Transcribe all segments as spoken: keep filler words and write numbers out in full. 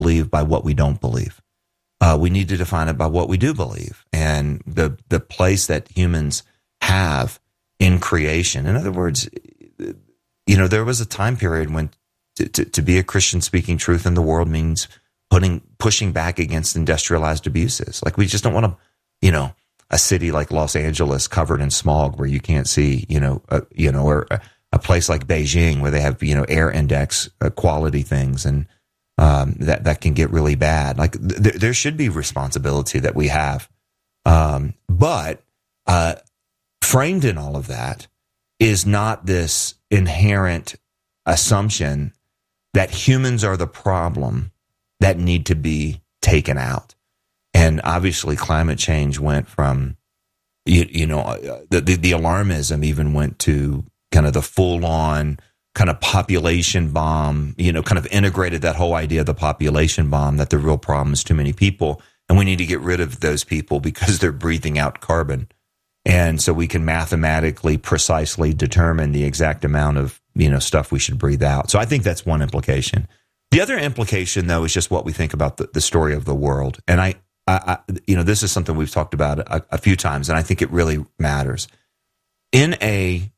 believe by what we don't believe. Uh, we need to define it by what we do believe and the the place that humans have in creation. In other words, you know, there was a time period when to, to, to be a Christian speaking truth in the world means putting pushing back against industrialized abuses. Like we just don't want to, you know, a city like Los Angeles covered in smog where you can't see, you know, uh, you know, or a, a place like Beijing where they have, you know, air index uh, quality things and um, that that can get really bad. Like th- there should be responsibility that we have, um, but uh, framed in all of that is not this inherent assumption that humans are the problem that need to be taken out. And obviously climate change went from, you, you know, the, the, the alarmism even went to kind of the full on kind of population bomb, you know, kind of integrated that whole idea of the population bomb, that the real problem is too many people. And we need to get rid of those people because they're breathing out carbon. And so we can mathematically precisely determine the exact amount of, you know, stuff we should breathe out. So I think that's one implication. The other implication, though, is just what we think about the, the story of the world. And I, I, I, you know, this is something we've talked about a, a few times, and I think it really matters. In a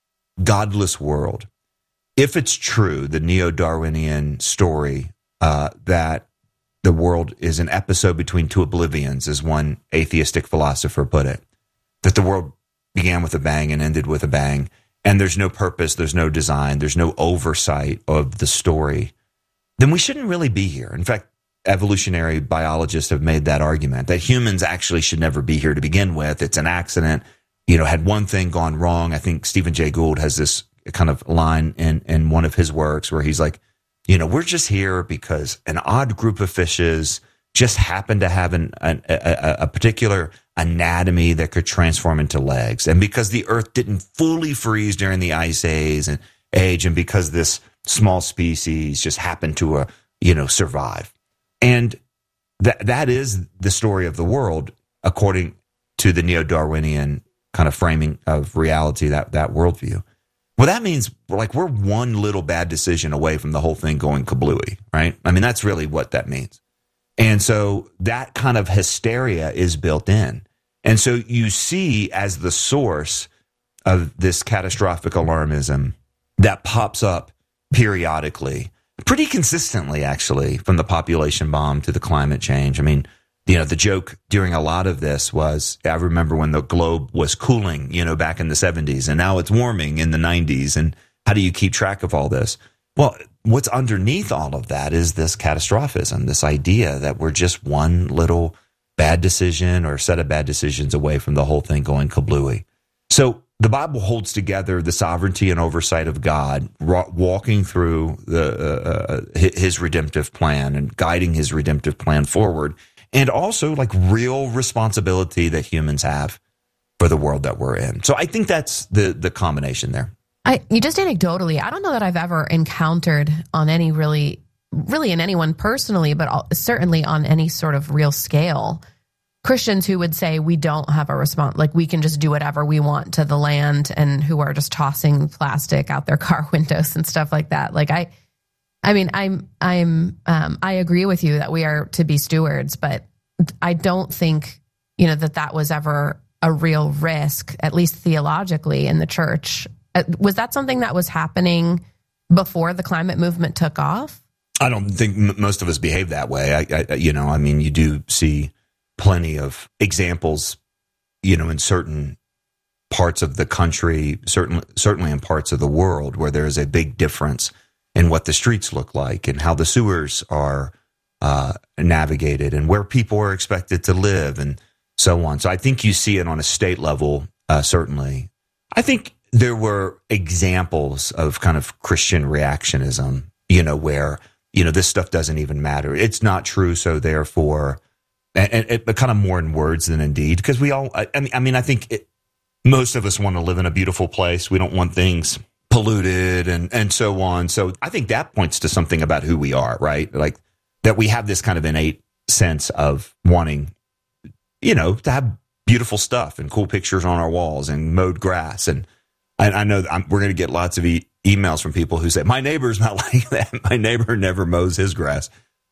godless world, if it's true, the neo-Darwinian story uh, that the world is an episode between two oblivions, as one atheistic philosopher put it, that the world began with a bang and ended with a bang, and there's no purpose, there's no design, there's no oversight of the story, then we shouldn't really be here. In fact, evolutionary biologists have made that argument, that humans actually should never be here to begin with. It's an accident. You know, had one thing gone wrong, I think Stephen Jay Gould has this kind of line in, in one of his works where he's like, you know, we're just here because an odd group of fishes just happened to have an, an, a, a particular anatomy that could transform into legs. And because the earth didn't fully freeze during the ice age and age, and because this small species just happened to, uh, you know, survive. And that that is the story of the world, according to the neo-Darwinian kind of framing of reality, that, that worldview. Well, that means like we're one little bad decision away from the whole thing going kablooey, right? I mean, that's really what that means. And so that kind of hysteria is built in. And so you see as the source of this catastrophic alarmism that pops up periodically, pretty consistently, actually, from the population bomb to the climate change. I mean, you know, the joke during a lot of this was, I remember when the globe was cooling, you know, back in the seventies, and now it's warming in the nineties. And how do you keep track of all this? Well, what's underneath all of that is this catastrophism, this idea that we're just one little bad decision or set of bad decisions away from the whole thing going kablooey. So the Bible holds together the sovereignty and oversight of God, walking through the uh, his redemptive plan and guiding his redemptive plan forward, and also like real responsibility that humans have for the world that we're in. So I think that's the the combination there. I you just anecdotally, I don't know that I've ever encountered on any really, really in anyone personally, but certainly on any sort of real scale, Christians who would say we don't have a response, like we can just do whatever we want to the land, and who are just tossing plastic out their car windows and stuff like that. Like I, I mean, I'm, I'm, um, I agree with you that we are to be stewards, but I don't think, you know, that that was ever a real risk, at least theologically in the church. Uh, was that something that was happening before the climate movement took off? I don't think m- most of us behave that way. I, I, you know, I mean, you do see plenty of examples, you know, in certain parts of the country, certainly, certainly in parts of the world where there is a big difference in what the streets look like and how the sewers are uh, navigated and where people are expected to live and so on. So I think you see it on a state level, uh, certainly. I think there were examples of kind of Christian reactionism, you know, where, you know, this stuff doesn't even matter. It's not true, so therefore... And it, but kind of more in words than in deed, because we all, I mean, I mean, I think it, most of us want to live in a beautiful place. We don't want things polluted and, and so on. So I think that points to something about who we are, right? Like that we have this kind of innate sense of wanting, you know, to have beautiful stuff and cool pictures on our walls and mowed grass. And I, I know I'm, we're going to get lots of e- emails from people who say, my neighbor's not like that. My neighbor never mows his grass.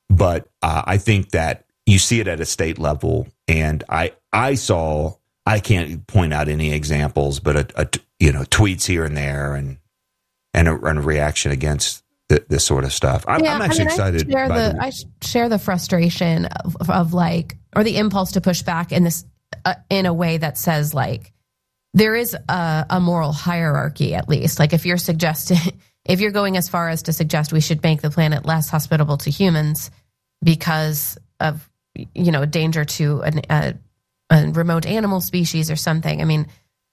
but uh, I think that you see it at a state level, and I I saw I can't point out any examples, but a, a you know tweets here and there, and and a, and a reaction against th- this sort of stuff. I'm, yeah, I'm actually I mean, excited. I share, by the, the, I share the frustration of, of like, or the impulse to push back in this uh, in a way that says like there is a, a moral hierarchy, at least. Like if you're suggesting, if you're going as far as to suggest we should make the planet less hospitable to humans because of, you know, danger to an, a, a remote animal species or something. I mean,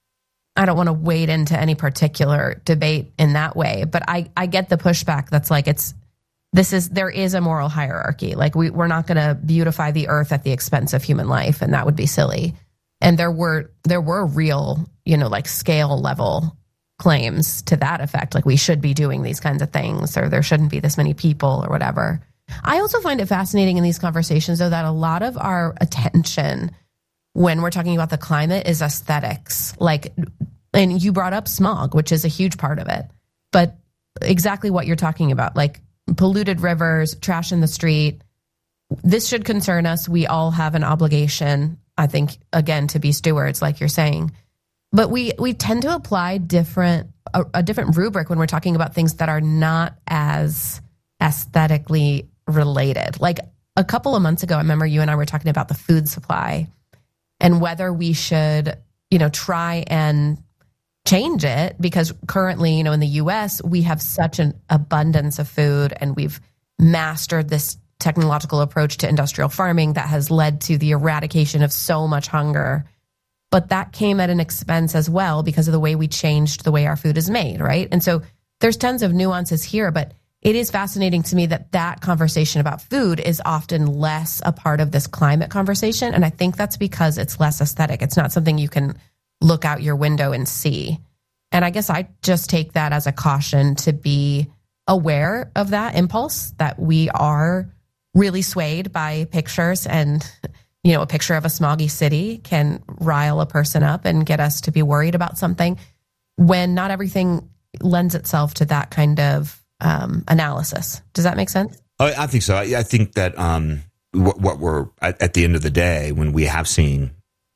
I don't want to wade into any particular debate in that way, but I, I get the pushback that's like, it's, this is, there is a moral hierarchy. Like we, we're not going to beautify the earth at the expense of human life. And that would be silly. And there were, there were real, you know, like scale level claims to that effect. Like we should be doing these kinds of things, or there shouldn't be this many people or whatever. I also find it fascinating in these conversations, though, that a lot of our attention when we're talking about the climate is aesthetics. Like, and you brought up smog, which is a huge part of it, but exactly what you're talking about, like polluted rivers, trash in the street. This should concern us. We all have an obligation, I think, again, to be stewards, like you're saying. But we, we tend to apply different a, a different rubric when we're talking about things that are not as aesthetically related. Like a couple of months ago, I remember you and I were talking about the food supply and whether we should, you know, try and change it, because currently, you know, in the U S, we have such an abundance of food and we've mastered this technological approach to industrial farming that has led to the eradication of so much hunger. But that came at an expense as well because of the way we changed the way our food is made, right? And so there's tons of nuances here, but it is fascinating to me that that conversation about food is often less a part of this climate conversation. And I think that's because it's less aesthetic. It's not something you can look out your window and see. And I guess I just take that as a caution to be aware of that impulse, that we are really swayed by pictures, and, you know, a picture of a smoggy city can rile a person up and get us to be worried about something when not everything lends itself to that kind of um, analysis. Does that make sense? Oh, I think so. I, I think that um, what, what we're at, at the end of the day, when we have seen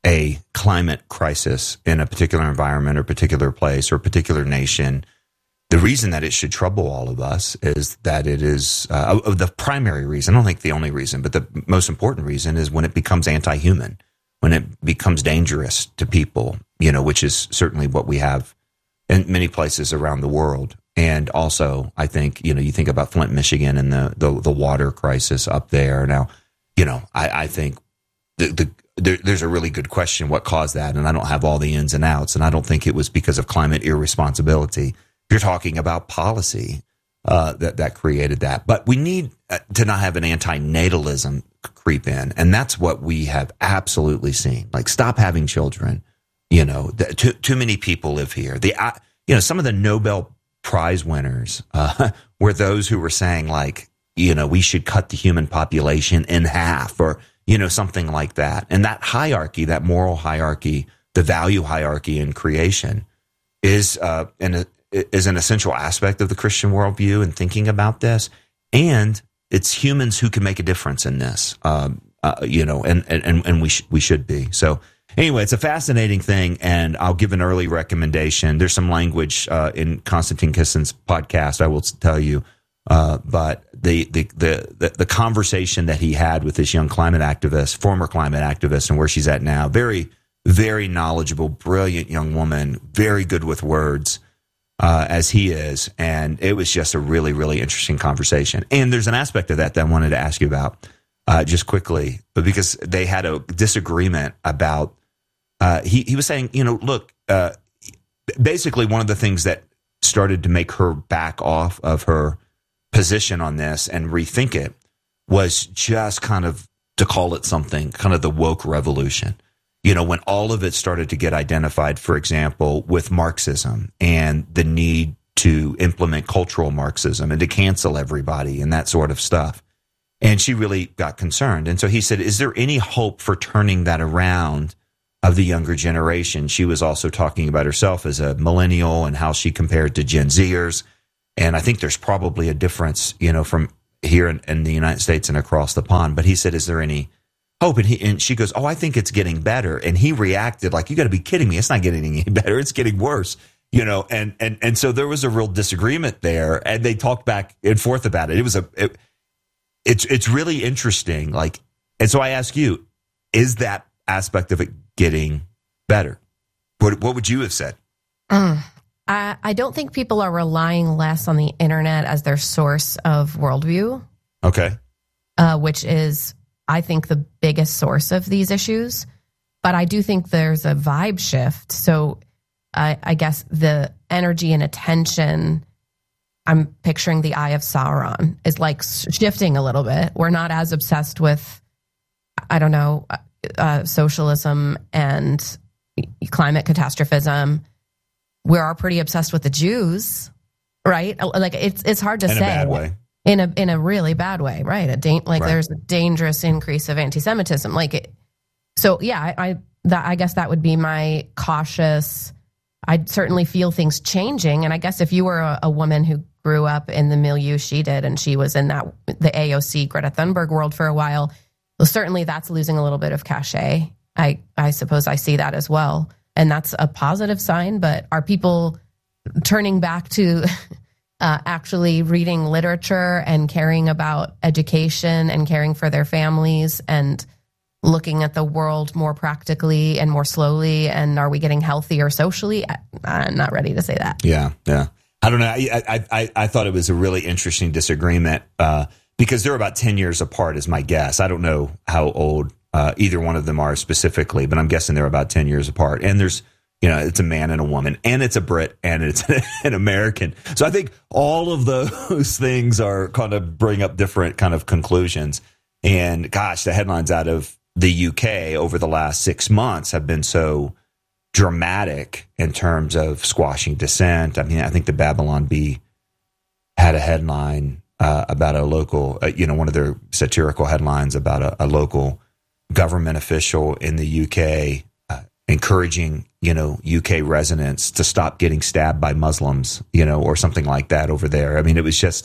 a climate crisis in a particular environment or particular place or particular nation, the reason that it should trouble all of us is that it is uh, the primary reason. I don't think the only reason, but the most important reason is when it becomes anti-human, when it becomes dangerous to people, you know, which is certainly what we have in many places around the world. And also, I think, you know, you think about Flint, Michigan, and the the, the water crisis up there. Now, you know, I, I think the, the there, there's a really good question what caused that, and I don't have all the ins and outs, and I don't think it was because of climate irresponsibility. You're talking about policy uh, that that created that, but we need to not have an anti-natalism creep in, and that's what we have absolutely seen. Like, stop having children. You know, the, too too many people live here. The uh, you know, some of the Nobel Prize winners uh, were those who were saying, like, you know, we should cut the human population in half, or, you know, something like that. And that hierarchy, that moral hierarchy, the value hierarchy in creation is uh, an, is an essential aspect of the Christian worldview and thinking about this. And it's humans who can make a difference in this, um, uh, you know, and, and, and we, sh- we should be. So, anyway, it's a fascinating thing, and I'll give an early recommendation. There's some language uh, in Konstantin Kissin's podcast, I will tell you, uh, but the, the the the conversation that he had with this young climate activist, former climate activist, and where she's at now, very, very knowledgeable, brilliant young woman, very good with words, uh, as he is, and it was just a really, really interesting conversation. And there's an aspect of that that I wanted to ask you about uh, just quickly, but because they had a disagreement about. Uh, he, he was saying, you know, look, uh, basically one of the things that started to make her back off of her position on this and rethink it was just kind of, to call it something, kind of the woke revolution. You know, when all of it started to get identified, for example, with Marxism and the need to implement cultural Marxism and to cancel everybody and that sort of stuff. And she really got concerned. And so he said, is there any hope for turning that around of the younger generation? She was also talking about herself as a millennial and how she compared to Gen Zers. And I think there's probably a difference, you know, from here in, in the United States and across the pond. But he said, is there any hope? And he and she goes, oh, I think it's getting better. And he reacted like, you got to be kidding me. It's not getting any better. It's getting worse. You know, and, and, and so there was a real disagreement there, and they talked back and forth about it. It was a, it, it's, it's really interesting. Like, and so I ask you, is that aspect of it getting better? What, what would you have said? Mm, I, I don't think people are relying less on the internet as their source of worldview. Okay. Uh, which is, I think, the biggest source of these issues. But I do think there's a vibe shift. So, I, I guess the energy and attention, I'm picturing the Eye of Sauron, is like shifting a little bit. We're not as obsessed with, I don't know, uh, socialism and climate catastrophism. We are pretty obsessed with the Jews, right? Like it's it's hard to in say. In a bad way. In a in a really bad way, right? A da- like right. There's a dangerous increase of anti-Semitism. Like it, so, yeah. I, I that I guess that would be my cautious. I'd certainly feel things changing. And I guess if you were a, a woman who grew up in the milieu she did, and she was in that the A O C Greta Thunberg world for a while, well, certainly that's losing a little bit of cachet. I, I suppose I see that as well. And that's a positive sign. But are people turning back to uh, actually reading literature and caring about education and caring for their families and looking at the world more practically and more slowly? And are we getting healthier socially? I, I'm not ready to say that. Yeah, yeah. I don't know. I I, I, I thought it was a really interesting disagreement uh, because they're about ten years apart is my guess. I don't know how old uh, either one of them are specifically, but I'm guessing they're about ten years apart. And there's, you know, it's a man and a woman, and it's a Brit, and it's an American. So I think all of those things are kind of bring up different kind of conclusions. And gosh, the headlines out of the U K over the last six months have been so dramatic in terms of squashing dissent. I mean, I think the Babylon Bee had a headline uh, about a local, uh, you know, one of their satirical headlines about a, a local government official in the U K uh, encouraging, you know, U K residents to stop getting stabbed by Muslims, you know, or something like that over there. I mean, it was just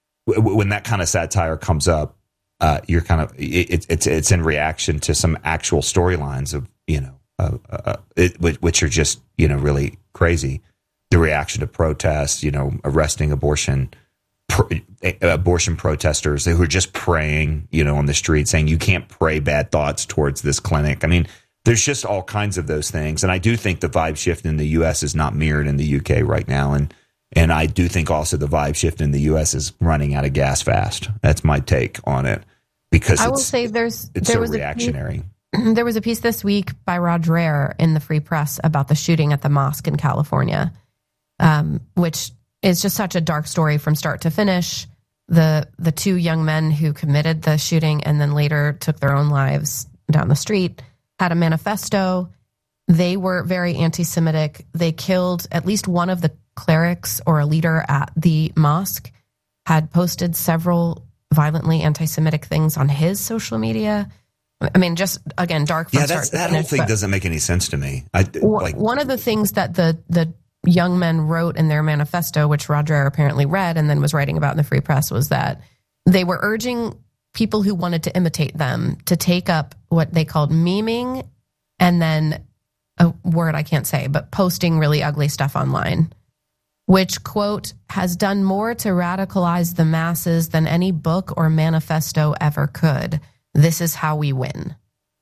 w- when that kind of satire comes up, Uh, you're kind of it, it's it's in reaction to some actual storylines of you know uh, uh, it, which are just you know really crazy. The reaction to protests, you know, arresting abortion pro, abortion protesters who are just praying, you know, on the street, saying you can't pray bad thoughts towards this clinic. I mean, there's just all kinds of those things, and I do think the vibe shift in the U S is not mirrored in the U K right now, and. And I do think also the vibe shift in the U S is running out of gas fast. That's my take on it. Because I it's, will say there's it's there so was reactionary. A piece, there was a piece this week by Rod Dreher in the Free Press about the shooting at the mosque in California, um, which is just such a dark story from start to finish. The the two young men who committed the shooting and then later took their own lives down the street had a manifesto. They were very anti-Semitic. They killed at least one of the clerics or a leader at the mosque, had posted several violently anti-Semitic things on his social media. I mean, just again, dark. From Yeah, that's, start that to whole finish, thing doesn't make any sense to me. I, like, one of the things that the the young men wrote in their manifesto, which Rod Dreher apparently read and then was writing about in the Free Press, was that they were urging people who wanted to imitate them to take up what they called memeing, and then a word I can't say, but posting really ugly stuff online, which, quote, has done more to radicalize the masses than any book or manifesto ever could. This is how we win.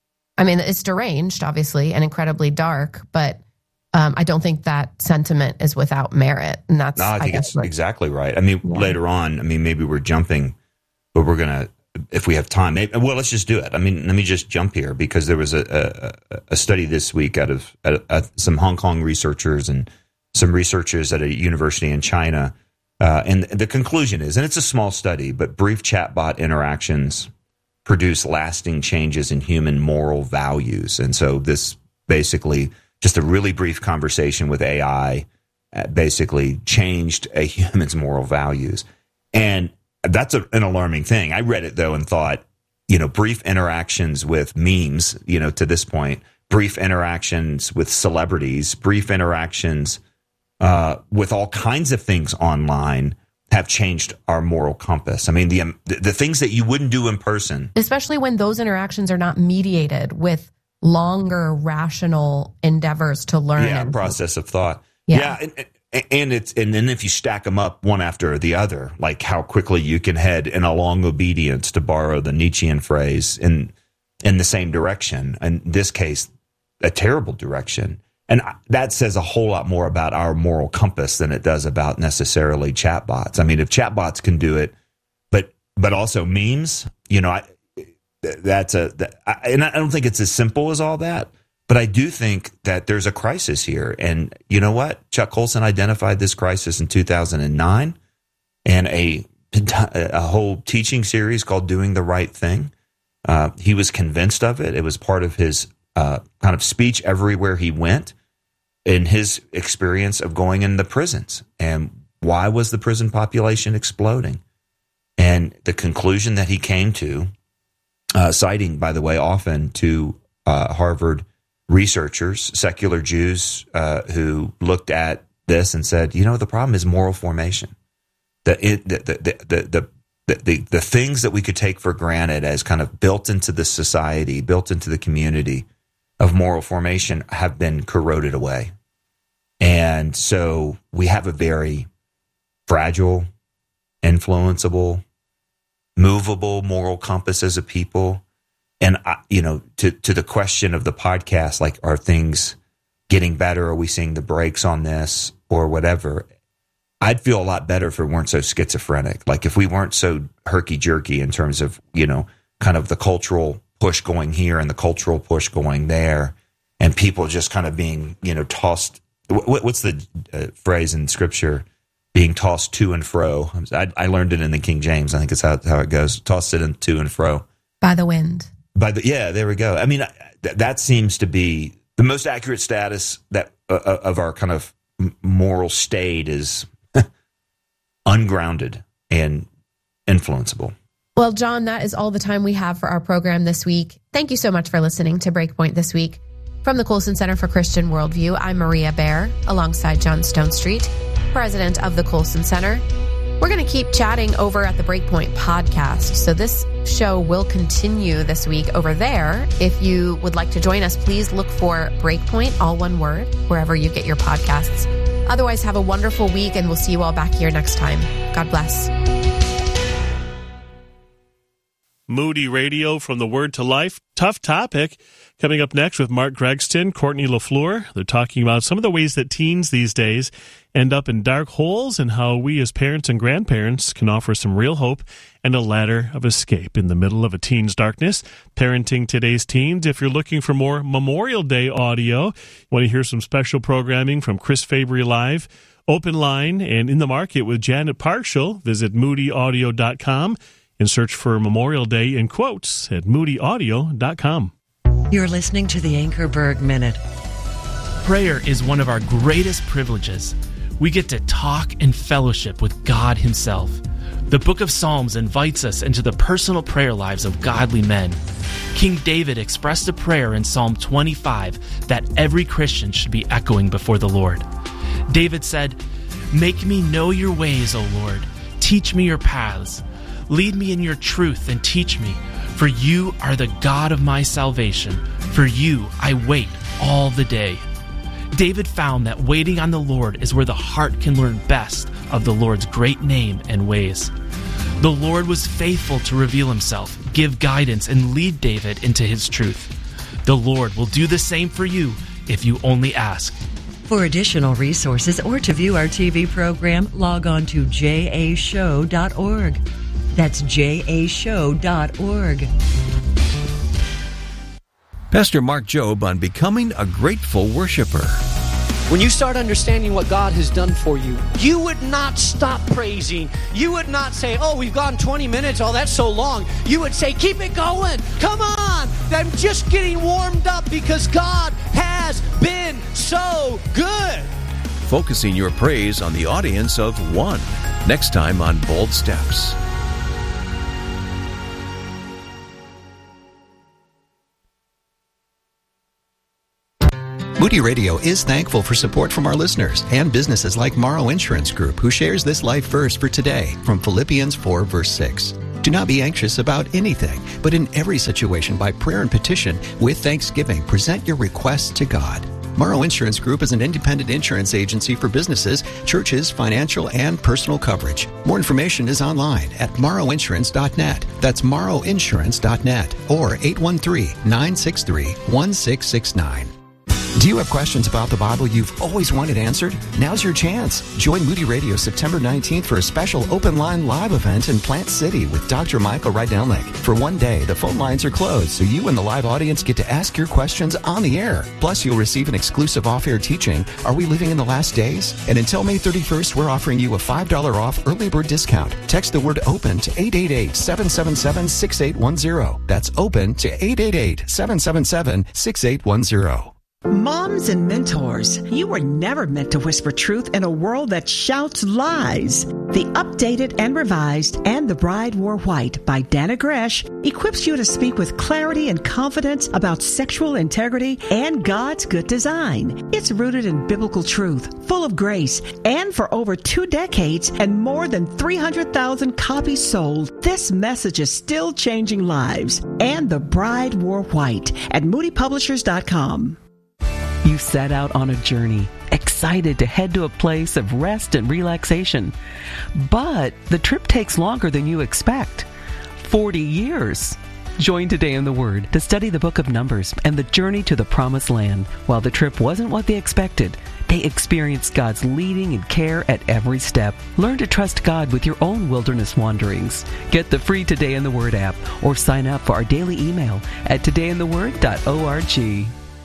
I mean, it's deranged, obviously, and incredibly dark, but um, I don't think that sentiment is without merit. And that's, no, I think I it's what, exactly right. I mean, yeah. Later on, I mean, maybe we're jumping, but we're going to, if we have time, maybe, well, let's just do it. I mean, let me just jump here because there was a, a, a study this week out of uh, uh, some Hong Kong researchers and some researchers at a university in China. Uh, and the conclusion is, and it's a small study, but brief chatbot interactions produce lasting changes in human moral values. And so this basically, just a really brief conversation with A I uh, basically changed a human's moral values. And that's a, an alarming thing. I read it, though, and thought, you know, brief interactions with memes, you know, to this point, brief interactions with celebrities, brief interactions uh, with all kinds of things online have changed our moral compass. I mean, the, um, the the things that you wouldn't do in person. Especially when those interactions are not mediated with longer rational endeavors to learn. Yeah, and process of thought. Yeah. yeah and, and it's and then if you stack them up one after the other, like how quickly you can head in a long obedience, to borrow the Nietzschean phrase, in in the same direction. In this case, a terrible direction. And that says a whole lot more about our moral compass than it does about necessarily chatbots. I mean, if chatbots can do it, but but also memes, you know, I, that's a, that, I, and I don't think it's as simple as all that. But I do think that there's a crisis here. And you know what? Chuck Colson identified this crisis in two thousand nine, and a a whole teaching series called Doing the Right Thing. Uh, he was convinced of it. It was part of his uh, kind of speech everywhere he went, in his experience of going in the prisons. And why was the prison population exploding? And the conclusion that he came to, uh, citing, by the way, often to uh, Harvard researchers, secular Jews, uh, who looked at this and said, you know, the problem is moral formation. The, it, the, the, the, the, the, the, the things that we could take for granted as kind of built into the society, built into the community of moral formation, have been corroded away. And so we have a very fragile, influenceable, movable moral compass as a people. And, I, you know, to, to the question of the podcast, like, are things getting better? Are we seeing the brakes on this or whatever? I'd feel a lot better if we weren't so schizophrenic. Like, if we weren't so herky-jerky in terms of, you know, kind of the cultural push going here and the cultural push going there, and people just kind of being, you know, tossed. What's the uh, phrase in Scripture? Being tossed to and fro. I, I learned it in the King James. I think it's how, how it goes. Tossed it in to and fro. By the wind. By the Yeah, there we go. I mean, th- that seems to be the most accurate status that uh, of our kind of moral state is ungrounded and influenceable. Well, John, that is all the time we have for our program this week. Thank you so much for listening to Breakpoint this week. From the Colson Center for Christian Worldview, I'm Maria Baer, alongside John Stonestreet, president of the Colson Center. We're going to keep chatting over at the Breakpoint podcast. So this show will continue this week over there. If you would like to join us, please look for Breakpoint, all one word, wherever you get your podcasts. Otherwise, have a wonderful week, and we'll see you all back here next time. God bless. Moody Radio from the Word to Life. Tough topic. Coming up next with Mark Gregston, Courtney LaFleur. They're talking about some of the ways that teens these days end up in dark holes and how we as parents and grandparents can offer some real hope and a ladder of escape in the middle of a teen's darkness. Parenting today's teens. If you're looking for more Memorial Day audio, want to hear some special programming from Chris Fabry Live, Open Line, and In the Market with Janet Parshall, visit moody audio dot com and search for Memorial Day in quotes at moody audio dot com. You're listening to the Anchorberg Minute. Prayer is one of our greatest privileges. We get to talk and fellowship with God Himself. The Book of Psalms invites us into the personal prayer lives of godly men. King David expressed a prayer in Psalm twenty-five that every Christian should be echoing before the Lord. David said, "Make me know your ways, O Lord. Teach me your paths. Lead me in your truth and teach me, for you are the God of my salvation. For you I wait all the day." David found that waiting on the Lord is where the heart can learn best of the Lord's great name and ways. The Lord was faithful to reveal Himself, give guidance, and lead David into His truth. The Lord will do the same for you if you only ask. For additional resources or to view our T V program, log on to j a show dot org. That's j a show dot org. Pastor Mark Jobe on becoming a grateful worshiper. When you start understanding what God has done for you, you would not stop praising. You would not say, oh, we've gone twenty minutes. Oh, that's so long. You would say, keep it going. Come on. I'm just getting warmed up because God has been so good. Focusing your praise on the audience of one. Next time on Bold Steps. Moody Radio is thankful for support from our listeners and businesses like Morrow Insurance Group, who shares this life verse for today from Philippians four, verse six. Do not be anxious about anything, but in every situation by prayer and petition with thanksgiving, present your requests to God. Morrow Insurance Group is an independent insurance agency for businesses, churches, financial, and personal coverage. More information is online at morrow insurance dot net. That's morrow insurance dot net or eight one three, nine six three, one six six nine. Do you have questions about the Bible you've always wanted answered? Now's your chance. Join Moody Radio September nineteenth for a special open line live event in Plant City with Doctor Michael Rydelnik. For one day, the phone lines are closed, so you and the live audience get to ask your questions on the air. Plus, you'll receive an exclusive off-air teaching, Are We Living in the Last Days? And until May thirty-first, we're offering you a five dollars off early bird discount. Text the word OPEN to eight eight eight, seven seven seven, six eight one zero. That's OPEN to eight eight eight, seven seven seven, six eight one zero. Moms and mentors, you were never meant to whisper truth in a world that shouts lies. The updated and revised And the Bride Wore White by Dana Gresh equips you to speak with clarity and confidence about sexual integrity and God's good design. It's rooted in biblical truth, full of grace, and for over two decades and more than three hundred thousand copies sold, this message is still changing lives. And the Bride Wore White at moody publishers dot com. You set out on a journey, excited to head to a place of rest and relaxation. But the trip takes longer than you expect. forty years. Join Today in the Word to study the book of Numbers and the journey to the Promised Land. While the trip wasn't what they expected, they experienced God's leading and care at every step. Learn to trust God with your own wilderness wanderings. Get the free Today in the Word app or sign up for our daily email at today in the word dot org.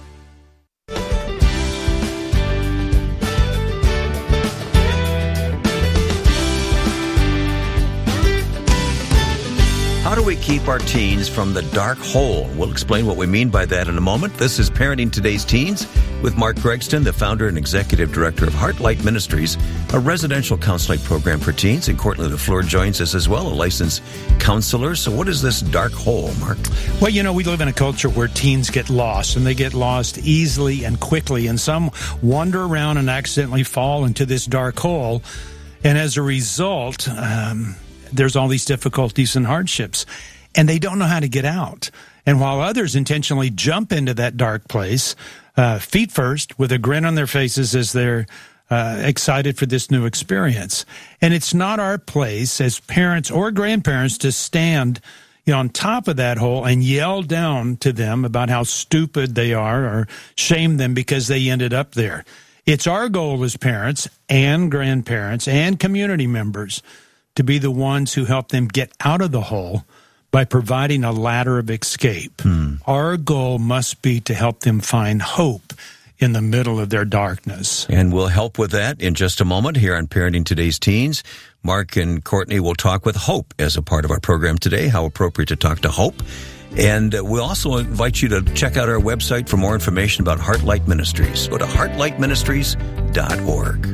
How do we keep our teens from the dark hole? We'll explain what we mean by that in a moment. This is Parenting Today's Teens with Mark Gregston, the founder and executive director of Heartlight Ministries, a residential counseling program for teens. And Courtney LaFleur joins us as well, a licensed counselor. So what is this dark hole, Mark? Well, you know, we live in a culture where teens get lost, and they get lost easily and quickly. And some wander around and accidentally fall into this dark hole. And as a result, um, there's all these difficulties and hardships, and they don't know how to get out. And while others intentionally jump into that dark place, uh, feet first, with a grin on their faces as they're uh, excited for this new experience. And it's not our place as parents or grandparents to stand, you know, on top of that hole and yell down to them about how stupid they are or shame them because they ended up there. It's our goal as parents and grandparents and community members to be the ones who help them get out of the hole by providing a ladder of escape. Hmm. Our goal must be to help them find hope in the middle of their darkness. And we'll help with that in just a moment here on Parenting Today's Teens. Mark and Courtney will talk with Hope as a part of our program today, how appropriate to talk to Hope. And we'll also invite you to check out our website for more information about Heartlight Ministries. Go to heartlight ministries dot org.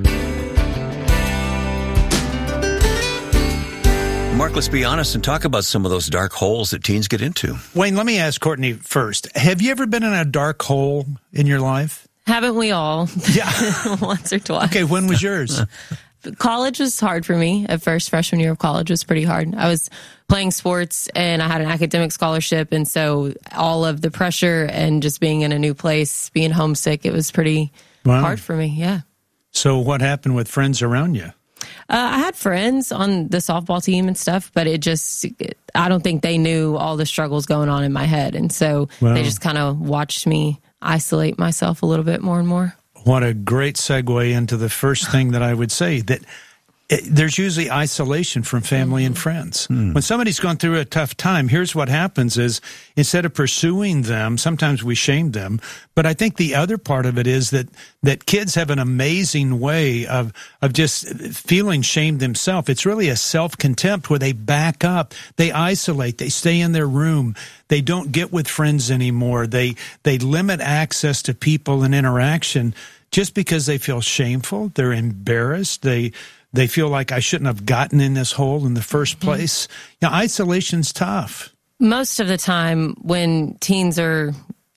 Mark, let's be honest and talk about some of those dark holes that teens get into. Wayne, let me ask Courtney first. Have you ever been in a dark hole in your life? Haven't we all? Yeah. Once or twice. Okay, when was yours? College was hard for me at first. Freshman year of college was pretty hard. I was playing sports and I had an academic scholarship. And so all of the pressure and just being in a new place, being homesick, it was pretty wow. hard for me. Yeah. So what happened with friends around you? Uh, I had friends on the softball team and stuff, but it just, I don't think they knew all the struggles going on in my head. And so wow. they just kind of watched me isolate myself a little bit more and more. What a great segue into the first thing that I would say, that it, there's usually isolation from family and friends. Hmm. When somebody's gone through a tough time, here's what happens is instead of pursuing them, sometimes we shame them. But I think the other part of it is that that kids have an amazing way of of just feeling shame themselves. It's really a self-contempt where they back up, they isolate, they stay in their room, they don't get with friends anymore, they they limit access to people and interaction just because they feel shameful, they're embarrassed, they they feel like I shouldn't have gotten in this hole in the first place. Mm-hmm. You know, isolation's tough. Most of the time when teens are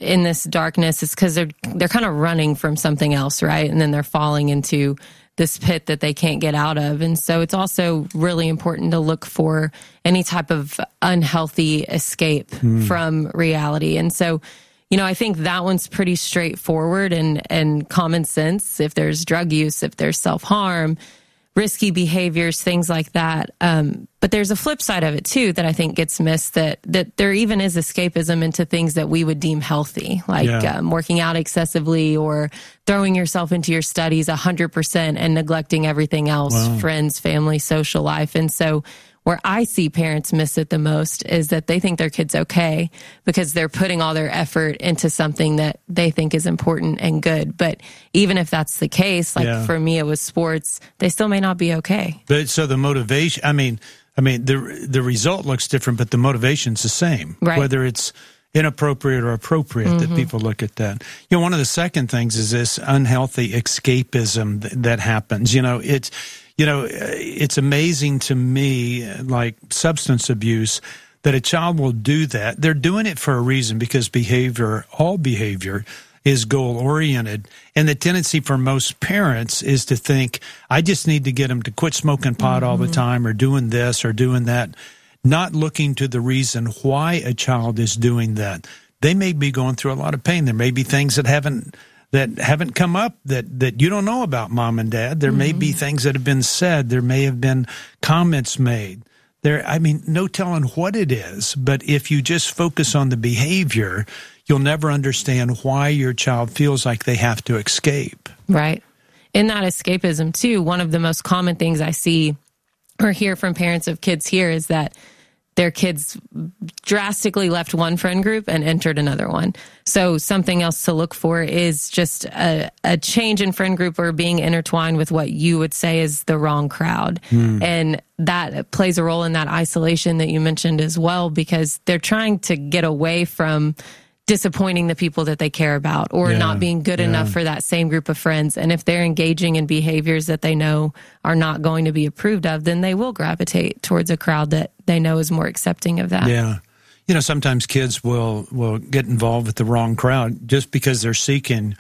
in this darkness is because they're they're kind of running from something else, right? And then they're falling into this pit that they can't get out of. And so it's also really important to look for any type of unhealthy escape mm. from reality. And so, you know, I think that one's pretty straightforward and, and common sense. If there's drug use, if there's self-harm, risky behaviors, things like that. Um, but there's a flip side of it too that I think gets missed, that that there even is escapism into things that we would deem healthy, like yeah. um, working out excessively or throwing yourself into your studies one hundred percent and neglecting everything else, wow. friends, family, social life. And so where I see parents miss it the most is that they think their kid's okay because they're putting all their effort into something that they think is important and good. But even if that's the case, like yeah. for me, it was sports, they still may not be okay. But so the motivation, I mean, I mean, the the result looks different, but the motivation's the same. Right. Whether it's inappropriate or appropriate, mm-hmm. that people look at that. You know, one of the second things is this unhealthy escapism that, that happens. You know, it's, you know, it's amazing to me, like substance abuse, that a child will do that. They're doing it for a reason because behavior, all behavior, is goal-oriented. And the tendency for most parents is to think, I just need to get them to quit smoking pot mm-hmm. all the time or doing this or doing that, not looking to the reason why a child is doing that. They may be going through a lot of pain. There may be things that haven't that haven't come up that, that you don't know about, mom and dad. There mm-hmm. may be things that have been said. There may have been comments made. There, I mean, no telling what it is. But if you just focus on the behavior, you'll never understand why your child feels like they have to escape. Right. In that escapism, too, one of the most common things I see or hear from parents of kids here is that their kids drastically left one friend group and entered another one. So something else to look for is just a, a change in friend group or being intertwined with what you would say is the wrong crowd. Mm. And that plays a role in that isolation that you mentioned as well, because they're trying to get away from disappointing the people that they care about or yeah, not being good yeah. enough for that same group of friends. And if they're engaging in behaviors that they know are not going to be approved of, then they will gravitate towards a crowd that they know is more accepting of that. Yeah. You know, sometimes kids will, will get involved with the wrong crowd just because they're seeking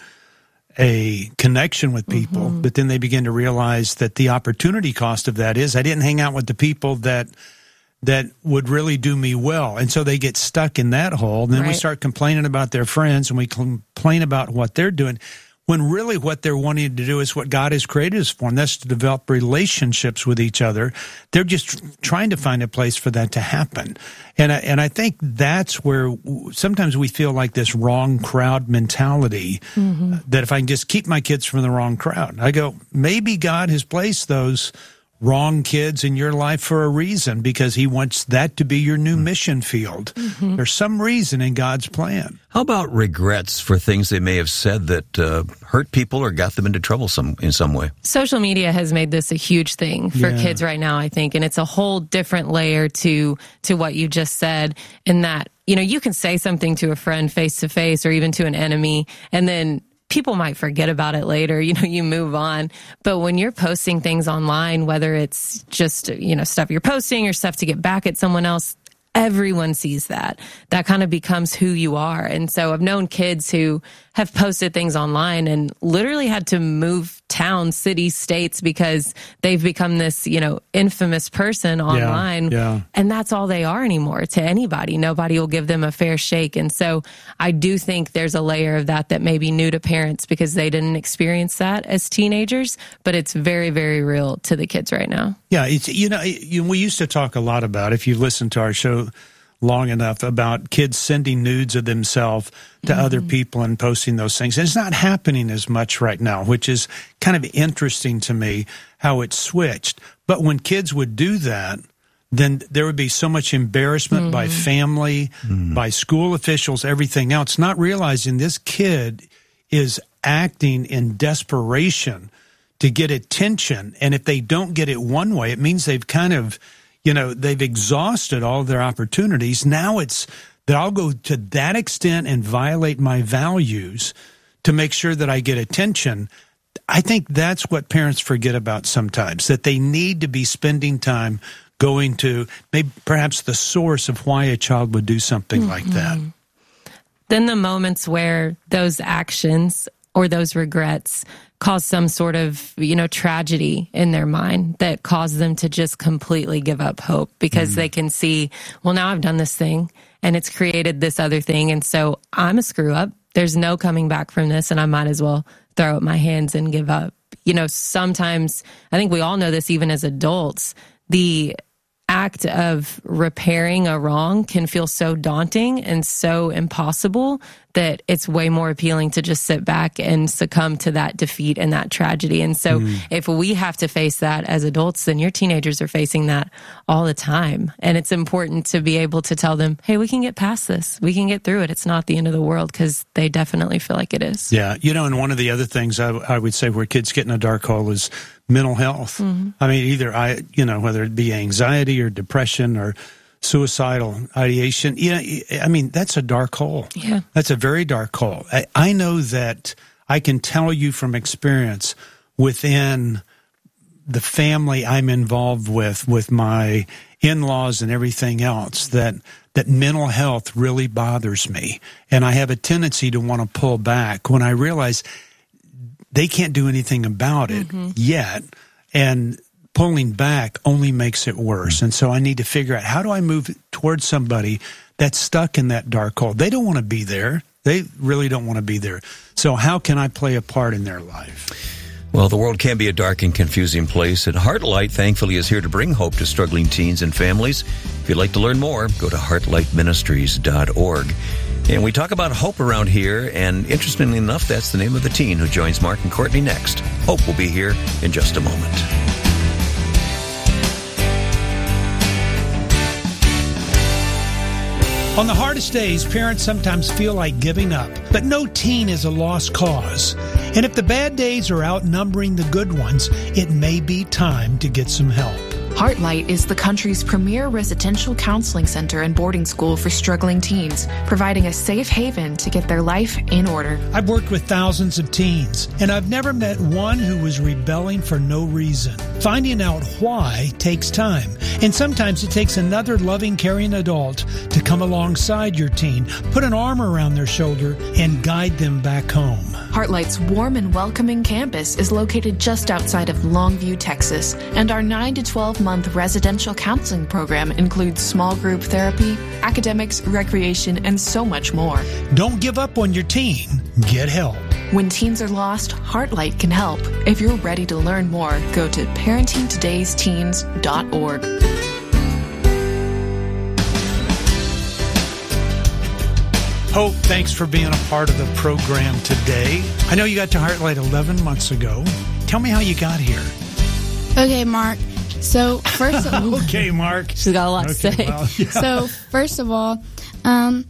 a connection with people, mm-hmm. but then they begin to realize that the opportunity cost of that is I didn't hang out with the people that that would really do me well. And so they get stuck in that hole. And then right. we start complaining about their friends and we complain about what they're doing, when really what they're wanting to do is what God has created us for, and that's to develop relationships with each other. They're just trying to find a place for that to happen. And I, and I think that's where sometimes we feel like this wrong crowd mentality, mm-hmm. that if I can just keep my kids from the wrong crowd. I go, maybe God has placed those wrong kids in your life for a reason, because he wants that to be your new mission field. Mm-hmm. There's some reason in God's plan. How about regrets for things they may have said that uh, hurt people or got them into trouble some in some way? Social media has made this a huge thing for yeah. kids right now, I think, and it's a whole different layer to to what you just said, in that, you know, you can say something to a friend face to face or even to an enemy, and then people might forget about it later, you know, you move on. But when you're posting things online, whether it's just, you know, stuff you're posting or stuff to get back at someone else, everyone sees that. That kind of becomes who you are. And so I've known kids who have posted things online and literally had to move towns, cities, states, because they've become this, you know, infamous person online. Yeah, yeah. And that's all they are anymore to anybody. Nobody will give them a fair shake. And so I do think there's a layer of that that may be new to parents because they didn't experience that as teenagers, but it's very, very real to the kids right now. Yeah, it's, you know, you, we used to talk a lot about, if you listen to our show long enough, about kids sending nudes of themselves to mm-hmm. other people and posting those things. And it's not happening as much right now, which is kind of interesting to me how it switched. But when kids would do that, then there would be so much embarrassment mm-hmm. by family, mm-hmm. by school officials, everything else, not realizing this kid is acting in desperation to get attention. And if they don't get it one way, it means they've kind of, you know, they've exhausted all of their opportunities. Now it's that I'll go to that extent and violate my values to make sure that I get attention. I think that's what parents forget about sometimes, that they need to be spending time going to maybe perhaps the source of why a child would do something mm-hmm. like that. then the moments where those actions or those regrets cause some sort of, you know, tragedy in their mind that cause them to just completely give up hope because mm. they can see, well, now I've done this thing and it's created this other thing. And so I'm a screw up. There's no coming back from this, and I might as well throw up my hands and give up. You know, sometimes, I think we all know this even as adults, the act of repairing a wrong can feel so daunting and so impossible that it's way more appealing to just sit back and succumb to that defeat and that tragedy. And so mm. if we have to face that as adults, then your teenagers are facing that all the time. And it's important to be able to tell them, hey, we can get past this. We can get through it. It's not the end of the world, because they definitely feel like it is. Yeah. You know, and one of the other things I, I would say where kids get in a dark hole is mental health. Mm-hmm. I mean, either I, you know, whether it be anxiety or depression or suicidal ideation. Yeah, I mean, that's a dark hole. Yeah. That's a very dark hole. I, I know that I can tell you from experience within the family I'm involved with, with my in-laws and everything else, that that mental health really bothers me. And I have a tendency to want to pull back when I realize they can't do anything about it mm-hmm. yet. And pulling back only makes it worse. And so I need to figure out, how do I move towards somebody that's stuck in that dark hole? They don't want to be there. They really don't want to be there. So how can I play a part in their life? Well, the world can be a dark and confusing place, and Heartlight, thankfully, is here to bring hope to struggling teens and families. If you'd like to learn more, go to heartlight ministries dot org. And we talk about hope around here, and interestingly enough, that's the name of the teen who joins Mark and Courtney next. Hope will be here in just a moment. On the hardest days, parents sometimes feel like giving up, but no teen is a lost cause. And if the bad days are outnumbering the good ones, it may be time to get some help. Heartlight is the country's premier residential counseling center and boarding school for struggling teens, providing a safe haven to get their life in order. I've worked with thousands of teens, and I've never met one who was rebelling for no reason. Finding out why takes time, and sometimes it takes another loving, caring adult to come alongside your teen, put an arm around their shoulder, and guide them back home. Heartlight's warm and welcoming campus is located just outside of Longview, Texas, and our nine to twelve month residential counseling program includes small group therapy, academics, recreation, and so much more. Don't give up on your teen. Get help. When teens are lost, Heartlight can help. If you're ready to learn more, go to parenting todays teens dot org. Hope, thanks for being a part of the program today. I know you got to Heartlight eleven months ago. Tell me how you got here. Okay, Mark. So first of all, okay, Mark. She's got a lot okay, to say. Well, yeah. So first of all, um,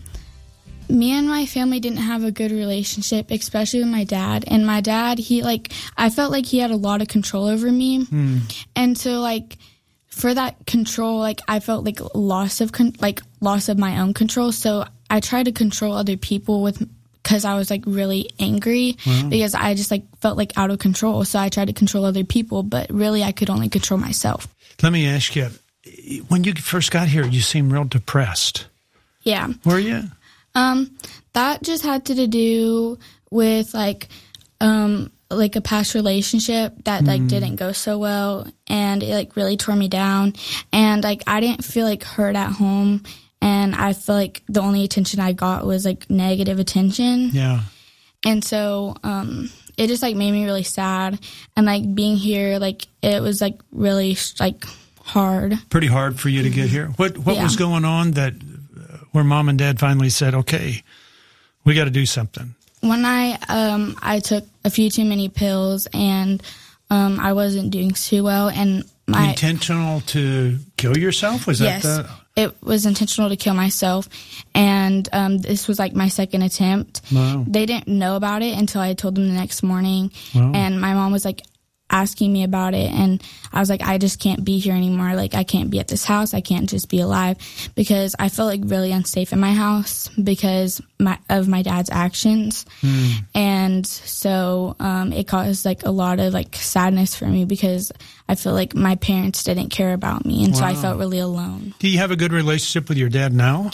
me and my family didn't have a good relationship, especially with my dad. And my dad, he like, I felt like he had a lot of control over me, hmm. and so like, for that control, like I felt like loss of con- like loss of my own control. So I tried to control other people with. Because I was like really angry wow. because I just like felt like out of control. So I tried to control other people, but really I could only control myself. Let me ask you, when you first got here, you seemed real depressed. Yeah. Were you? Um, that just had to do with like, um, like a past relationship that like mm. didn't go so well, and it like really tore me down, and like I didn't feel like heard at home. And I feel like the only attention I got was, like, negative attention. Yeah. And so um, it just, like, made me really sad. And, like, being here, like, it was, like, really, like, hard. Pretty hard for you to get here. What What yeah. was going on that uh, where Mom and Dad finally said, okay, we got to do something? When I, um, I took a few too many pills, and um, I wasn't doing too well. And my Intentional to kill yourself? Was yes. that the... It was intentional to kill myself, and um, this was like my second attempt. Wow. They didn't know about it until I told them the next morning, wow. and my mom was like asking me about it, and I was like, I just can't be here anymore. Like, I can't be at this house. I can't just be alive, because I felt like really unsafe in my house because my, of my dad's actions. Mm. And so um, it caused like a lot of like sadness for me, because I feel like my parents didn't care about me, and wow. so I felt really alone. Do you have a good relationship with your dad now?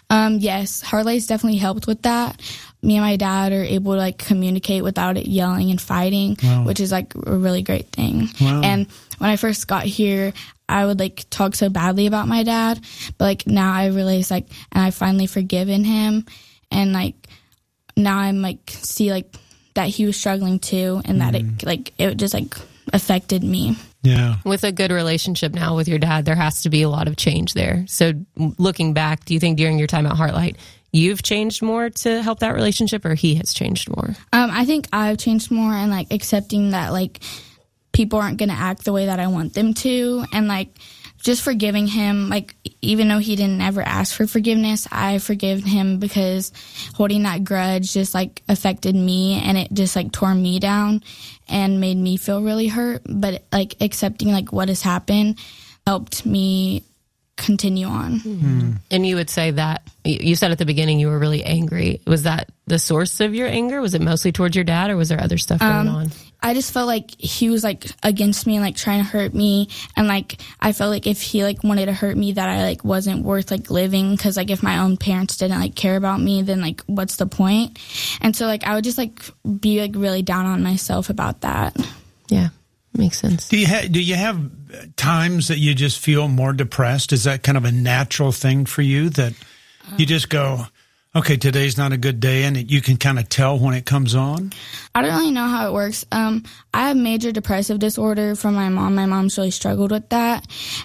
Um, yes, Heartlight's definitely helped with that. Me and my dad are able to like communicate without it yelling and fighting, wow. which is like a really great thing. Wow. And when I first got here, I would like talk so badly about my dad, but like now I realize like, and I finally forgiven him, and like now I'm like see like that he was struggling too, and mm. that it like it just like affected me. Yeah. With a good relationship now with your dad, there has to be a lot of change there. So looking back, do you think during your time at Heartlight, you've changed more to help that relationship, or he has changed more? Um, I think I've changed more, and like accepting that like people aren't going to act the way that I want them to, and like just forgiving him. Like even though he didn't ever ask for forgiveness, I forgive him because holding that grudge just like affected me, and it just like tore me down and made me feel really hurt. But like accepting like what has happened helped me continue on. Mm-hmm. And you would say that you said at the beginning you were really angry. Was that the source of your anger? Was it mostly towards your dad, or was there other stuff going um, on? I just felt like he was like against me and like trying to hurt me, and like I felt like if he like wanted to hurt me, that I like wasn't worth like living, because like if my own parents didn't like care about me, then like what's the point? And so like I would just like be like really down on myself about that. Yeah. Makes sense. Do you ha- do you have times that you just feel more depressed? Is that kind of a natural thing for you, that you just go, okay, today's not a good day, and it, you can kind of tell when it comes on? I don't really know how it works. Um, I have major depressive disorder from my mom. My mom's really struggled with that.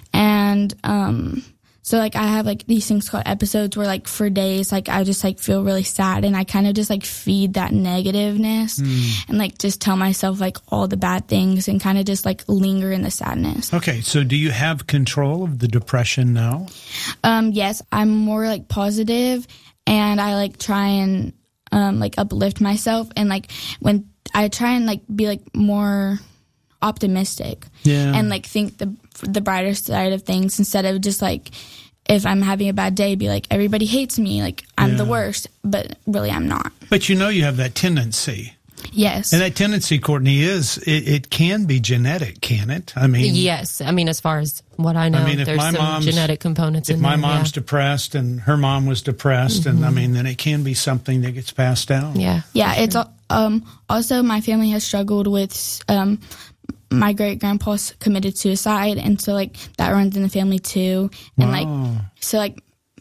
And um, so, like, I have, like, these things called episodes where, like, for days, like, I just, like, feel really sad. And I kind of just, like, feed that negativeness mm. and, like, just tell myself, like, all the bad things and kind of just, like, linger in the sadness. Okay. So do you have control of the depression now? Um, yes. I'm more, like, positive, and I, like, try and, um, like, uplift myself. And, like, when I try and, like, be, like, more optimistic yeah. and, like, think the the brighter side of things, instead of just like, if I'm having a bad day, be like, everybody hates me, like I'm yeah. the worst, but really I'm not. But you know, you have that tendency. Yes. And that tendency, Courtney, is it, it can be genetic, can it? I mean, yes. I mean, as far as what I know, I mean, if there's my some mom's, genetic components if in my there, mom's yeah. depressed and her mom was depressed, mm-hmm. and I mean, then it can be something that gets passed down. Yeah. Yeah. It's um also my family has struggled with um my great grandpa committed suicide, and so like that runs in the family too. And wow. like so like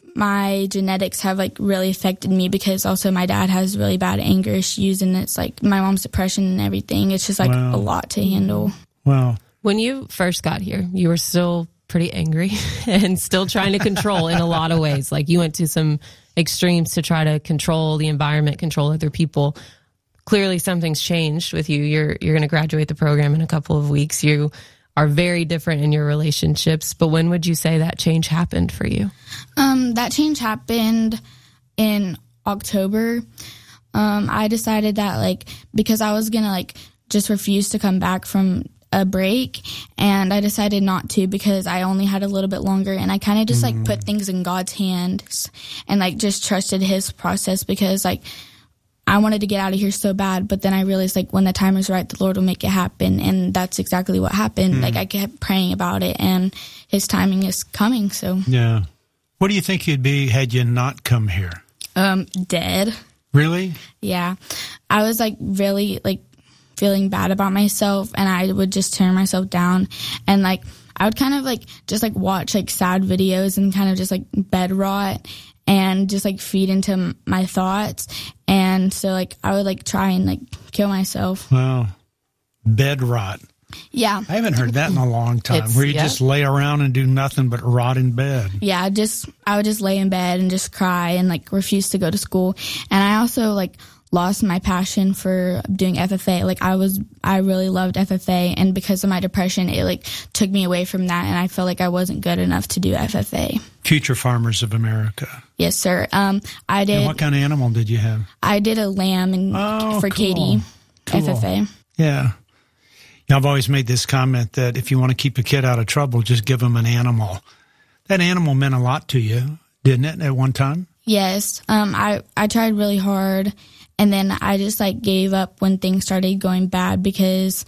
my genetics have like really affected me, because also my dad has really bad anger issues, and it's like my mom's depression and everything. It's just like wow. a lot to handle. Wow. When you first got here, you were still pretty angry and still trying to control in a lot of ways. Like you went to some extremes to try to control the environment, control other people. Clearly something's changed with you. You're you're going to graduate the program in a couple of weeks. You are very different in your relationships. But when would you say that change happened for you? Um, that change happened in October. Um, I decided that like because I was going to like just refuse to come back from a break, and I decided not to because I only had a little bit longer, and I kind of just mm. like put things in God's hands and like just trusted his process, because like I wanted to get out of here so bad, but then I realized, like, when the time is right, the Lord will make it happen, and that's exactly what happened. Mm. Like, I kept praying about it, and his timing is coming, so. Yeah. What do you think you'd be had you not come here? Um, dead. Really? Yeah. I was, like, really, like, feeling bad about myself, and I would just turn myself down, and, like, I would kind of, like, just, like, watch, like, sad videos and kind of just, like, bed rot and just, like, feed into my thoughts. And so, like, I would, like, try and, like, kill myself. Wow. Bed rot. Yeah. I haven't heard that in a long time, it's, where you yeah. just lay around and do nothing but rot in bed. Yeah, just I would just lay in bed and just cry and, like, refuse to go to school. And I also, like, lost my passion for doing F F A. Like, I was, I really loved F F A, and because of my depression, it, like, took me away from that, and I felt like I wasn't good enough to do F F A. Future Farmers of America. Yes, sir. Um, I did. And what kind of animal did you have? I did a lamb and oh, for cool. Katie, cool. F F A. Yeah. Yeah, I've always made this comment that if you want to keep a kid out of trouble, just give them an animal. That animal meant a lot to you, didn't it, at one time? Yes. Um, I, I tried really hard, and then I just, like, gave up when things started going bad, because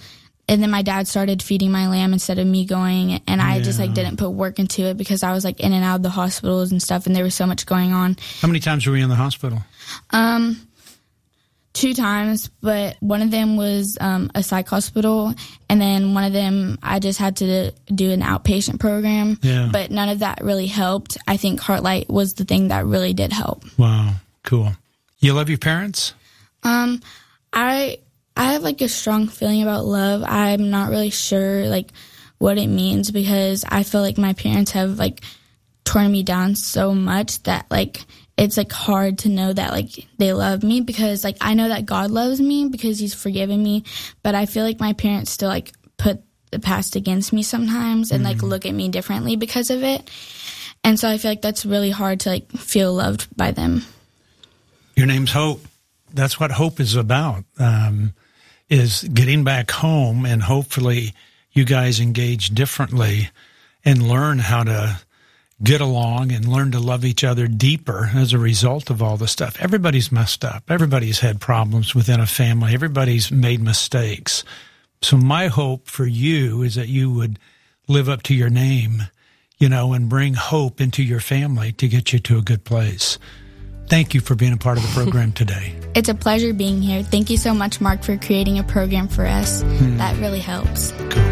and then my dad started feeding my lamb instead of me going, and I yeah. just like didn't put work into it because I was like in and out of the hospitals and stuff, and there was so much going on. How many times were you in the hospital? Um, two times, but one of them was um, a psych hospital, and then one of them I just had to do an outpatient program. Yeah. But none of that really helped. I think Heartlight was the thing that really did help. Wow, cool. You love your parents? Um, I I have like a strong feeling about love. I'm not really sure like what it means because I feel like my parents have like torn me down so much that like it's like hard to know that like they love me because like I know that God loves me because he's forgiven me, but I feel like my parents still like put the past against me sometimes and mm. like look at me differently because of it. And so I feel like that's really hard to like feel loved by them. Your name's Hope. That's what hope is about, um, is getting back home, and hopefully you guys engage differently and learn how to get along and learn to love each other deeper as a result of all the stuff. Everybody's messed up. Everybody's had problems within a family. Everybody's made mistakes. So my hope for you is that you would live up to your name, you know, and bring hope into your family to get you to a good place. Thank you for being a part of the program today. It's a pleasure being here. Thank you so much, Mark, for creating a program for us. Hmm. That really helps.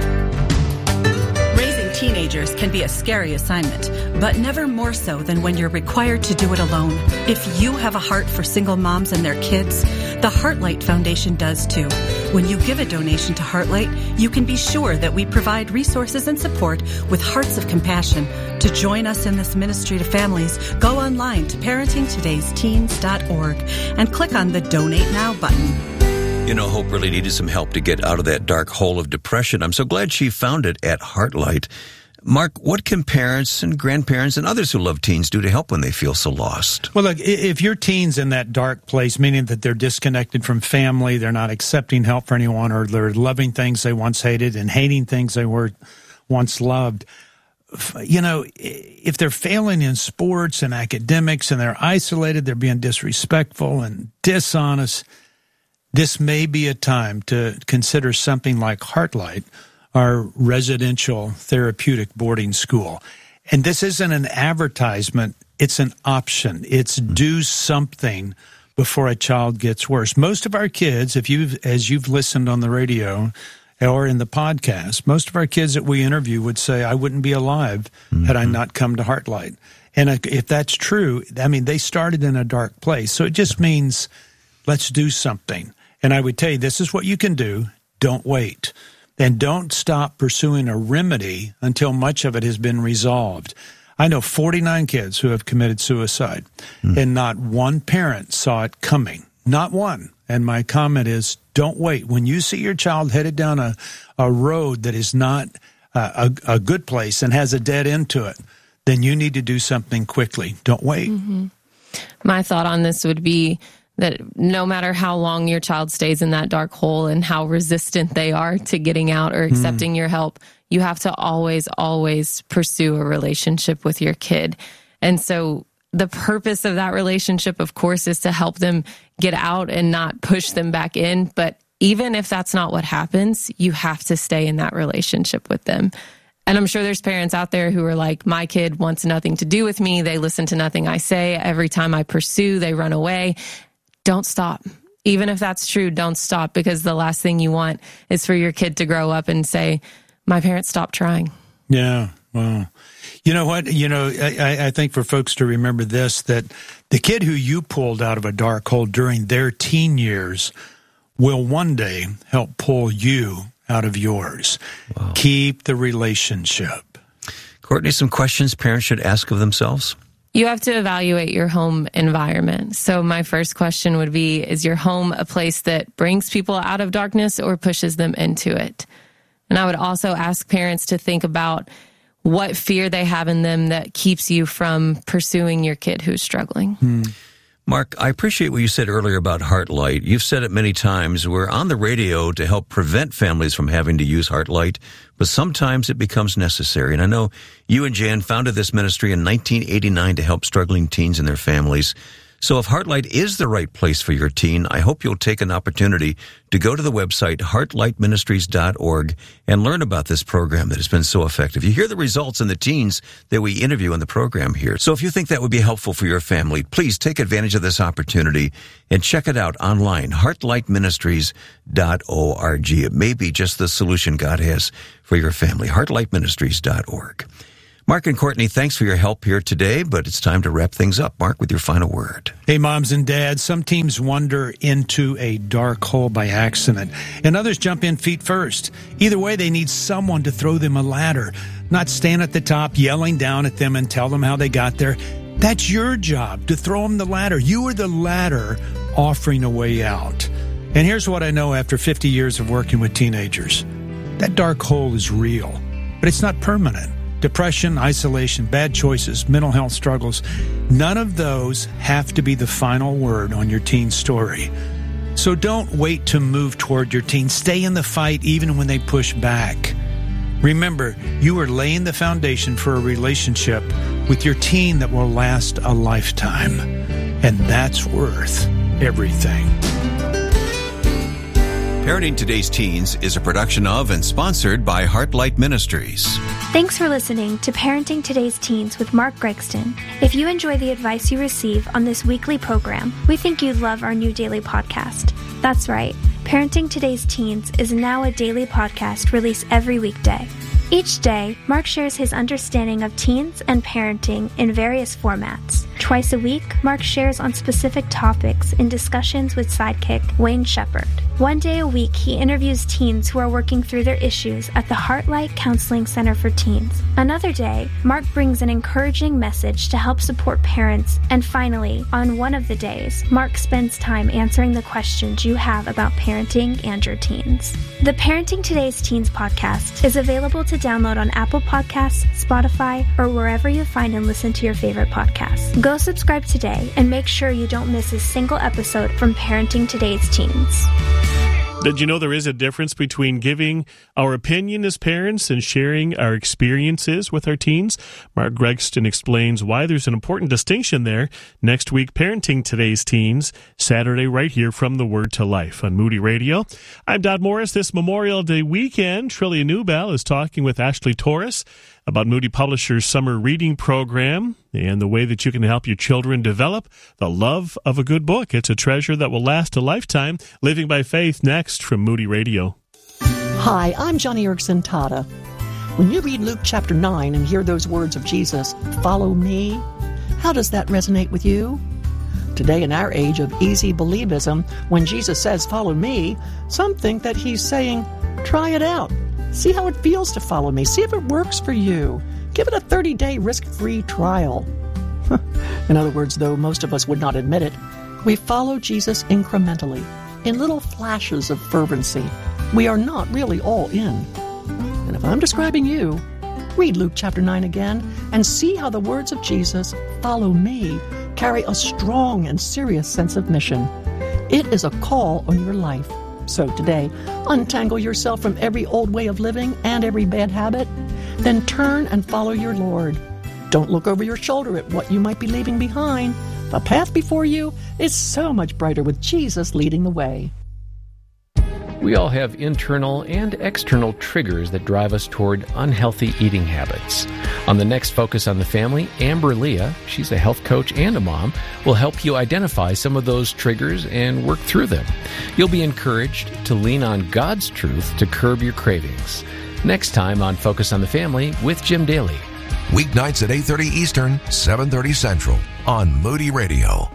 Raising teenagers can be a scary assignment, but never more so than when you're required to do it alone. If you have a heart for single moms and their kids, the Heartlight Foundation does too. When you give a donation to Heartlight, you can be sure that we provide resources and support with hearts of compassion. To join us in this ministry to families, go online to parenting todays teens dot org and click on the Donate Now button. You know, Hope really needed some help to get out of that dark hole of depression. I'm so glad she found it at Heartlight. Mark, what can parents and grandparents and others who love teens do to help when they feel so lost? Well, look, if your teen's in that dark place, meaning that they're disconnected from family, they're not accepting help for anyone, or they're loving things they once hated and hating things they were once loved, you know, if they're failing in sports and academics and they're isolated, they're being disrespectful and dishonest, this may be a time to consider something like Heartlight, our residential therapeutic boarding school. And this isn't an advertisement, it's an option. It's do something before a child gets worse. Most of our kids, if you've, as you've listened on the radio or in the podcast, most of our kids that we interview would say, I wouldn't be alive mm-hmm. had I not come to Heartlight. And if that's true, I mean, they started in a dark place. So it just means let's do something. And I would tell you, this is what you can do. Don't wait. And don't stop pursuing a remedy until much of it has been resolved. I know forty-nine kids who have committed suicide, mm. and not one parent saw it coming. Not one. And my comment is, don't wait. When you see your child headed down a, a road that is not uh, a, a good place and has a dead end to it, then you need to do something quickly. Don't wait. Mm-hmm. My thought on this would be that no matter how long your child stays in that dark hole and how resistant they are to getting out or accepting mm. your help, you have to always, always pursue a relationship with your kid. And so the purpose of that relationship, of course, is to help them get out and not push them back in. But even if that's not what happens, you have to stay in that relationship with them. And I'm sure there's parents out there who are like, my kid wants nothing to do with me. They listen to nothing I say. Every time I pursue, they run away. Don't stop. Even if that's true, don't stop, because the last thing you want is for your kid to grow up and say, my parents stopped trying. Yeah. Wow. You know what? You know, I, I think for folks to remember this, that the kid who you pulled out of a dark hole during their teen years will one day help pull you out of yours. Wow. Keep the relationship. Courtney, some questions parents should ask of themselves? You have to evaluate your home environment. So my first question would be, is your home a place that brings people out of darkness or pushes them into it? And I would also ask parents to think about what fear they have in them that keeps you from pursuing your kid who's struggling. Hmm. Mark, I appreciate what you said earlier about Heartlight. You've said it many times. We're on the radio to help prevent families from having to use Heartlight, but sometimes it becomes necessary. And I know you and Jan founded this ministry in nineteen eighty-nine to help struggling teens and their families. So if Heartlight is the right place for your teen, I hope you'll take an opportunity to go to the website heartlight ministries dot org and learn about this program that has been so effective. You hear the results in the teens that we interview in the program here. So if you think that would be helpful for your family, please take advantage of this opportunity and check it out online, heartlight ministries dot org. It may be just the solution God has for your family, heartlight ministries dot org. Mark and Courtney, thanks for your help here today, but it's time to wrap things up. Mark, with your final word. Hey, moms and dads, some teams wander into a dark hole by accident, and others jump in feet first. Either way, they need someone to throw them a ladder, not stand at the top yelling down at them and tell them how they got there. That's your job, to throw them the ladder. You are the ladder offering a way out. And here's what I know after fifty years of working with teenagers. That dark hole is real, but it's not permanent. Depression, isolation, bad choices, mental health struggles, none of those have to be the final word on your teen story. So don't wait to move toward your teen. Stay in the fight even when they push back. Remember, you are laying the foundation for a relationship with your teen that will last a lifetime. And that's worth everything. Parenting Today's Teens is a production of and sponsored by Heartlight Ministries. Thanks for listening to Parenting Today's Teens with Mark Gregston. If you enjoy the advice you receive on this weekly program, we think you'd love our new daily podcast. That's right, Parenting Today's Teens is now a daily podcast released every weekday. Each day, Mark shares his understanding of teens and parenting in various formats. Twice a week, Mark shares on specific topics in discussions with sidekick Wayne Shepherd. One day a week, he interviews teens who are working through their issues at the Heartlight Counseling Center for Teens. Another day, Mark brings an encouraging message to help support parents. And finally, on one of the days, Mark spends time answering the questions you have about parenting and your teens. The Parenting Today's Teens podcast is available to download on Apple Podcasts, Spotify, or wherever you find and listen to your favorite podcasts. Go subscribe today and make sure you don't miss a single episode from Parenting Today's Teens. Did you know there is a difference between giving our opinion as parents and sharing our experiences with our teens? Mark Gregston explains why there's an important distinction there. Next week, Parenting Today's Teens, Saturday right here from The Word to Life on Moody Radio. I'm Dodd Morris. This Memorial Day weekend, Trillia Newbell is talking with Ashley Torres about Moody Publishers' summer reading program and the way that you can help your children develop the love of a good book. It's a treasure that will last a lifetime. Living by Faith next from Moody Radio. Hi, I'm Johnny Erickson Tata. When you read Luke chapter nine and hear those words of Jesus, follow me, how does that resonate with you? Today, in our age of easy believism, when Jesus says, follow me, some think that he's saying, try it out. See how it feels to follow me. See if it works for you. Give it a thirty-day risk-free trial. In other words, though most of us would not admit it, we follow Jesus incrementally, in little flashes of fervency. We are not really all in. And if I'm describing you, read Luke chapter nine again and see how the words of Jesus, follow me, carry a strong and serious sense of mission. It is a call on your life. So today, untangle yourself from every old way of living and every bad habit. Then turn and follow your Lord. Don't look over your shoulder at what you might be leaving behind. The path before you is so much brighter with Jesus leading the way. We all have internal and external triggers that drive us toward unhealthy eating habits. On the next Focus on the Family, Amber Leah, she's a health coach and a mom, will help you identify some of those triggers and work through them. You'll be encouraged to lean on God's truth to curb your cravings. Next time on Focus on the Family with Jim Daly. Weeknights at eight thirty Eastern, seven thirty Central on Moody Radio.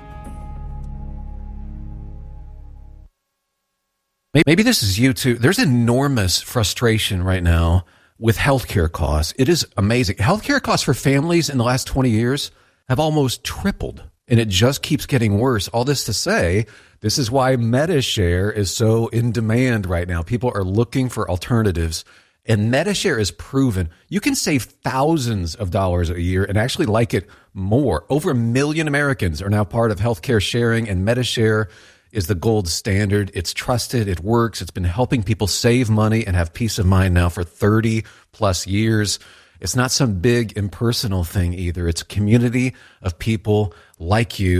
Maybe this is you too. There's enormous frustration right now with healthcare costs. It is amazing. Healthcare costs for families in the last twenty years have almost tripled, and it just keeps getting worse. All this to say, this is why MediShare is so in demand right now. People are looking for alternatives, and MediShare is proven. You can save thousands of dollars a year and actually like it more. Over a million Americans are now part of healthcare sharing, and MediShare is the gold standard. It's trusted. It works. It's been helping people save money and have peace of mind now for thirty plus years. It's not some big impersonal thing either. It's a community of people like you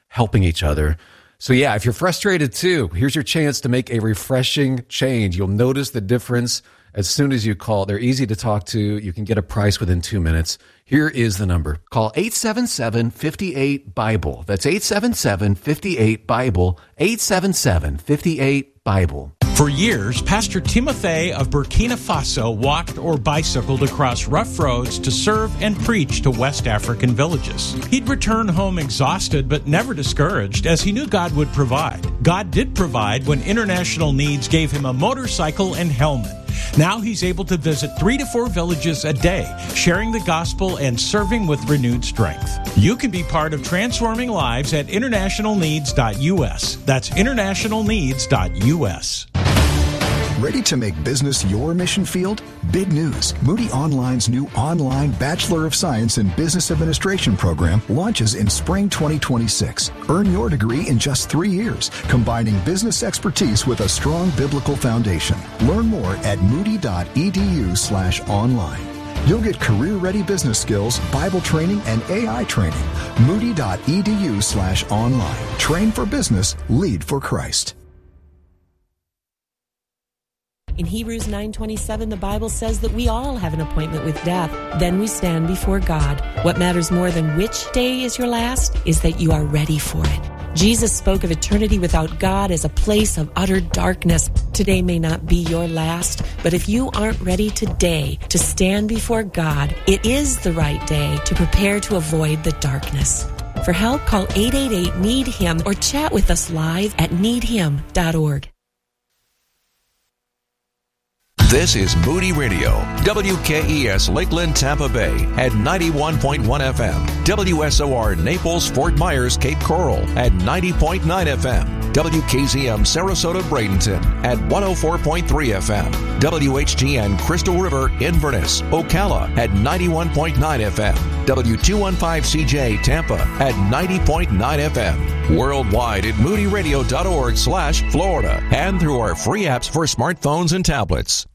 helping each other. So yeah, if you're frustrated too, here's your chance to make a refreshing change. You'll notice the difference as soon as you call. They're easy to talk to. You can get a price within two minutes. Here is the number. Call eight seven seven, five eight, BIBLE. That's eight seven seven, five eight, BIBLE. eight seven seven, five eight, BIBLE. For years, Pastor Timothy of Burkina Faso walked or bicycled across rough roads to serve and preach to West African villages. He'd return home exhausted but never discouraged, as he knew God would provide. God did provide when International Needs gave him a motorcycle and helmet. Now he's able to visit three to four villages a day, sharing the gospel and serving with renewed strength. You can be part of transforming lives at international needs dot U S. That's international needs dot U S. Ready to make business your mission field? Big news. Moody Online's new online Bachelor of Science in Business Administration program launches in spring twenty twenty-six. Earn your degree in just three years, combining business expertise with a strong biblical foundation. Learn more at moody.edu slash online. You'll get career-ready business skills, Bible training, and A I training. Moody.edu slash online. Train for business, lead for Christ. In Hebrews nine twenty-seven, the Bible says that we all have an appointment with death. Then we stand before God. What matters more than which day is your last is that you are ready for it. Jesus spoke of eternity without God as a place of utter darkness. Today may not be your last, but if you aren't ready today to stand before God, it is the right day to prepare to avoid the darkness. For help, call eight eight eight, need him or chat with us live at need him dot org. This is Moody Radio, W K E S Lakeland, Tampa Bay at ninety-one point one F M, W S O R Naples, Fort Myers, Cape Coral at ninety point nine F M, W K Z M Sarasota, Bradenton at one oh four point three F M, W H G N Crystal River, Inverness, Ocala at ninety-one point nine F M, W two fifteen C J Tampa at ninety point nine F M, worldwide at moody radio dot org slash Florida, and through our free apps for smartphones and tablets.